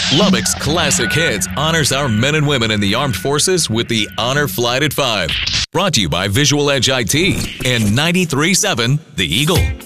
Lubbock's Classic Hits honors our men and women in the armed forces with the Honor Flight at 5. Brought to you by Visual Edge IT and 93.7 The Eagle.